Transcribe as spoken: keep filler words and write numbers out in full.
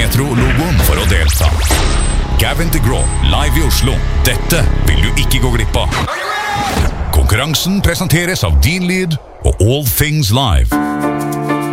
Metro-logoen for å delta. Gavin DeGraw, live i Oslo. Dette vil du ikke gå glipp av. Konkurransen presenteres av Dean Lead og All Things Live.